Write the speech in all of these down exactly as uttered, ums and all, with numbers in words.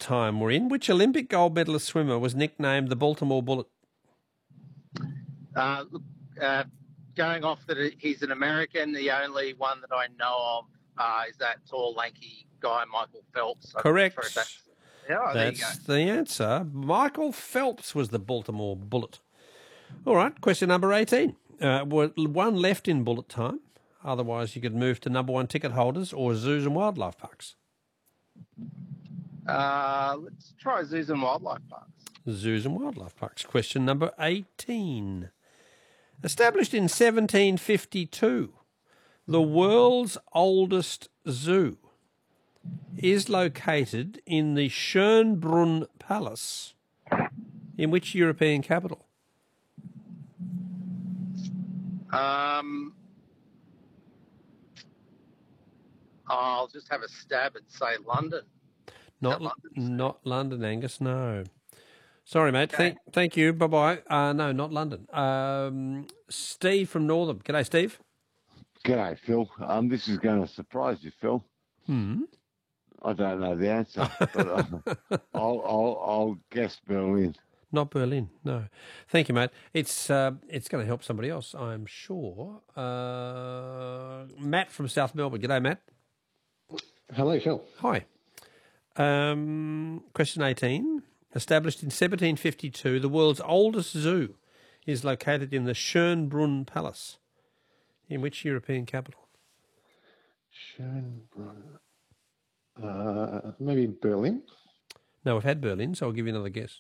time we're in. Which Olympic gold medalist swimmer was nicknamed the Baltimore Bullet? Uh, look, uh, going off that he's an American, the only one that I know of uh, is that tall, lanky guy, Michael Phelps. I'm Correct. Sure that's, yeah, that's the answer. Michael Phelps was the Baltimore Bullet. All right, question number eighteen. Uh, one left in bullet time. Otherwise, you could move to number one ticket holders or zoos and wildlife parks. Uh, let's try zoos and wildlife parks. Zoos and wildlife parks. Question number eighteen. Established in seventeen fifty-two, the world's oldest zoo is located in the Schönbrunn Palace. In which European capital? Um, I'll just have a stab and say London. Not London, not London, Angus, no. Sorry, mate. Okay. Thank, thank you. Bye-bye. Uh, no, not London. Um, Steve from Northam. G'day, Steve. G'day, Phil. Um, this is going to surprise you, Phil. Hmm. I don't know the answer, but uh, I'll, I'll, I'll guess Berlin. Not Berlin, no. Thank you, mate. It's uh, it's going to help somebody else, I'm sure. Uh, Matt from South Melbourne. G'day, Matt. Hello, Phil. Hi. Um, question eighteen. Established in seventeen fifty-two, the world's oldest zoo is located in the Schönbrunn Palace. In which European capital? Schönbrunn. Uh, maybe Berlin? No, we've had Berlin, so I'll give you another guess.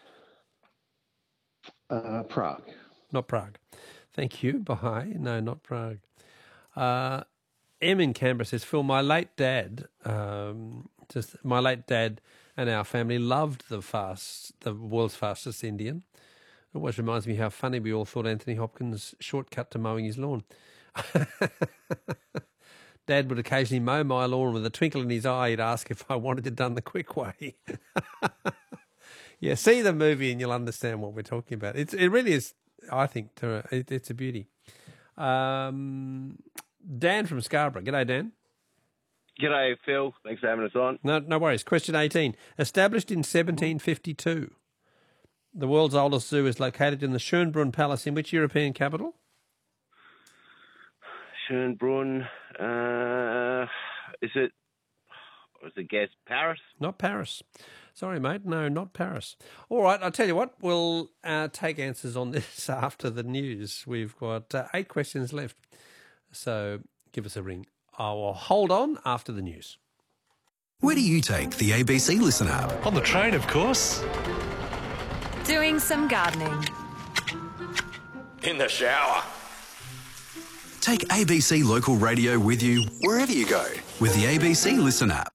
Uh, Prague. Not Prague. Thank you. Bye. No, not Prague. Uh, M in Canberra says, Phil, my late dad, um, just my late dad and our family loved the fast, the world's fastest Indian. It always reminds me how funny we all thought Anthony Hopkins' shortcut to mowing his lawn. Dad would occasionally mow my lawn with a twinkle in his eye. He'd ask if I wanted it done the quick way. Yeah, see the movie and you'll understand what we're talking about. It's it really is, I think, it, it's a beauty. Um, Dan from Scarborough. G'day, Dan. G'day, Phil. Thanks for having us on. No, no worries. Question eighteen. Established in seventeen fifty-two, the world's oldest zoo is located in the Schönbrunn Palace. In which European capital? Schönbrunn. Uh, is it, was it guess, Paris? Not Paris. Sorry, mate. No, not Paris. All right, I'll tell you what. We'll uh, take answers on this after the news. We've got uh, eight questions left. So give us a ring. I will hold on after the news. Where do you take the A B C Listen app? On the train, of course. Doing some gardening. In the shower. Take A B C Local Radio with you wherever you go with the A B C Listen app.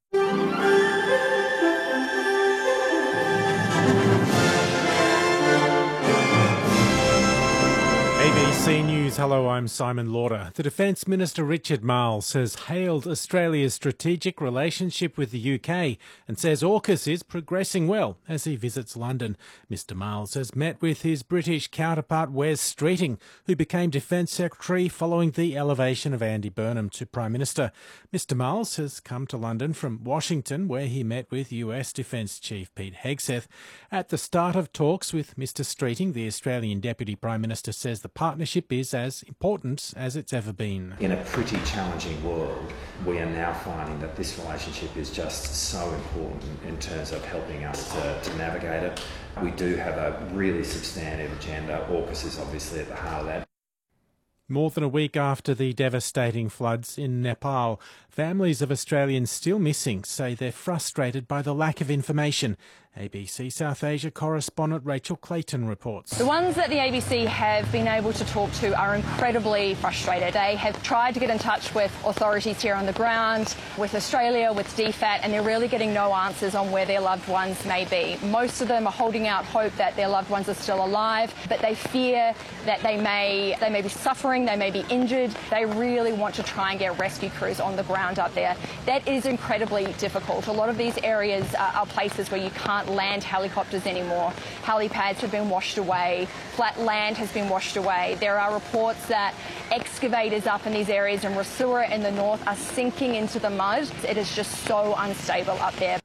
A B C News, hello, I'm Simon Lauder. The Defence Minister Richard Marles has hailed Australia's strategic relationship with the U K and says AUKUS is progressing well as he visits London. Mister Marles has met with his British counterpart Wes Streeting, who became Defence Secretary following the elevation of Andy Burnham to Prime Minister. Mister Marles has come to London from Washington, where he met with U S Defence Chief Pete Hegseth. At the start of talks with Mister Streeting, the Australian Deputy Prime Minister says the partnership is as important as it's ever been. In a pretty challenging world, we are now finding that this relationship is just so important in terms of helping us to, to navigate it. We do have a really substantive agenda. AUKUS is obviously at the heart of that. More than a week after the devastating floods in Nepal, families of Australians still missing say they're frustrated by the lack of information. A B C South Asia correspondent Rachel Clayton reports. The ones that the A B C have been able to talk to are incredibly frustrated. They have tried to get in touch with authorities here on the ground, with Australia, with D FAT, and they're really getting no answers on where their loved ones may be. Most of them are holding out hope that their loved ones are still alive, but they fear that they may, they may be suffering, they may be injured. They really want to try and get rescue crews on the ground up there. That is incredibly difficult. A lot of these areas are, are places where you can't land helicopters anymore. Helipads have been washed away. Flat land has been washed away. There are reports that excavators up in these areas in Rasura in the north are sinking into the mud. It is just so unstable up there.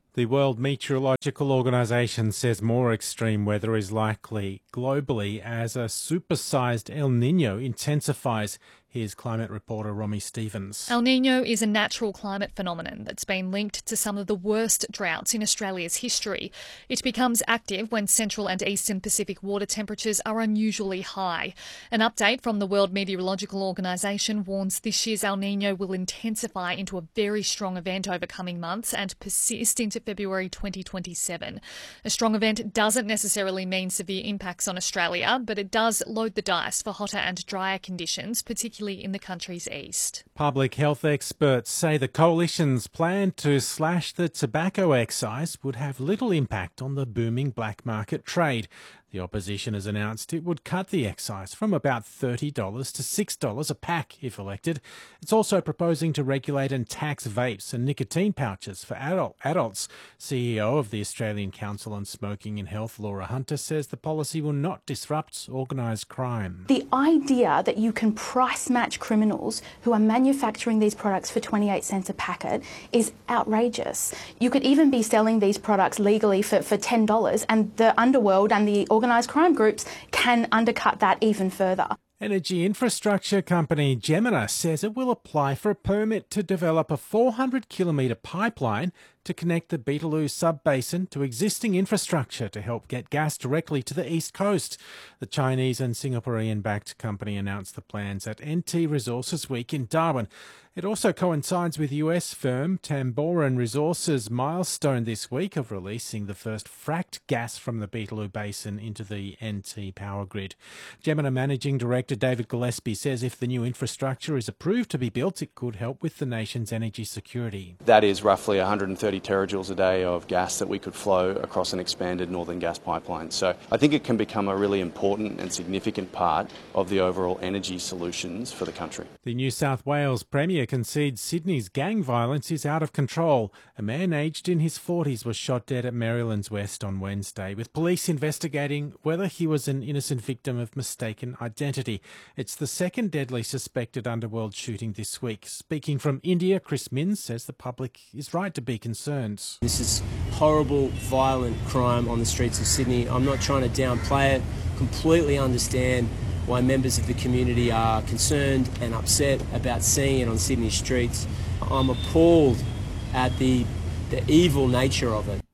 The World Meteorological Organization says more extreme weather is likely globally as a supersized El Niño intensifies. Here's climate reporter Romy Stevens. El Niño is a natural climate phenomenon that's been linked to some of the worst droughts in Australia's history. It becomes active when central and eastern Pacific water temperatures are unusually high. An update from the World Meteorological Organization warns this year's El Niño will intensify into a very strong event over coming months and persist into February twenty twenty-seven. A strong event doesn't necessarily mean severe impacts on Australia, but it does load the dice for hotter and drier conditions, particularly in the country's east. Public health experts say the coalition's plan to slash the tobacco excise would have little impact on the booming black market trade. The opposition has announced it would cut the excise from about thirty dollars to six dollars a pack if elected. It's also proposing to regulate and tax vapes and nicotine pouches for adult adults. C E O of the Australian Council on Smoking and Health, Laura Hunter, says the policy will not disrupt organised crime. The idea that you can price match criminals who are manufacturing these products for twenty-eight cents a packet is outrageous. You could even be selling these products legally for, for ten dollars, and the underworld and the organised crime groups can undercut that even further. Energy infrastructure company Gemina says it will apply for a permit to develop a four hundred kilometre pipeline to connect the Beetaloo sub-basin to existing infrastructure to help get gas directly to the east coast. The Chinese and Singaporean-backed company announced the plans at N T Resources Week in Darwin. It also coincides with U S firm Tamboran Resources' milestone this week of releasing the first fracked gas from the Beetaloo Basin into the N T power grid. Gemina Managing Director David Gillespie says if the new infrastructure is approved to be built, it could help with the nation's energy security. That is roughly one hundred thirty terajoules a day of gas that we could flow across an expanded northern gas pipeline. So I think it can become a really important and significant part of the overall energy solutions for the country. The New South Wales Premier concedes Sydney's gang violence is out of control. A man aged in his forties was shot dead at Maryland's West on Wednesday, with police investigating whether he was an innocent victim of mistaken identity. It's the second deadly suspected underworld shooting this week. Speaking from India, Chris Minns says the public is right to be concerned. This is horrible, violent crime on the streets of Sydney. I'm not trying to downplay it. Completely understand why members of the community are concerned and upset about seeing it on Sydney streets. I'm appalled at the, the evil nature of it.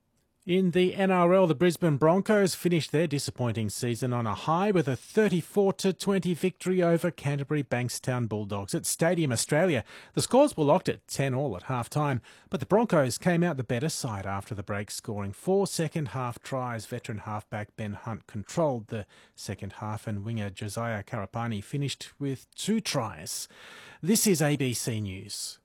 In the N R L, the Brisbane Broncos finished their disappointing season on a high with a thirty-four to twenty victory over Canterbury Bankstown Bulldogs at Stadium Australia. The scores were locked at ten all at half-time, but the Broncos came out the better side after the break, scoring four second-half tries. Veteran halfback Ben Hunt controlled the second half, and winger Josiah Karapani finished with two tries. This is A B C News.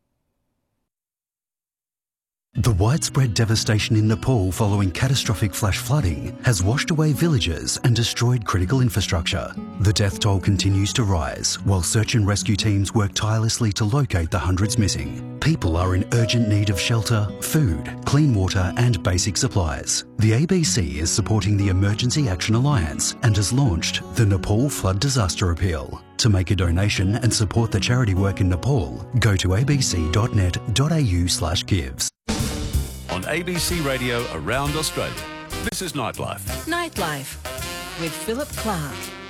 The widespread devastation in Nepal following catastrophic flash flooding has washed away villages and destroyed critical infrastructure. The death toll continues to rise while search and rescue teams work tirelessly to locate the hundreds missing. People are in urgent need of shelter, food, clean water and basic supplies. The A B C is supporting the Emergency Action Alliance and has launched the Nepal Flood Disaster Appeal. To make a donation and support the charity work in Nepal, go to abc.net.au slash gives. On A B C Radio around Australia, this is Nightlife. Nightlife with Philip Clark.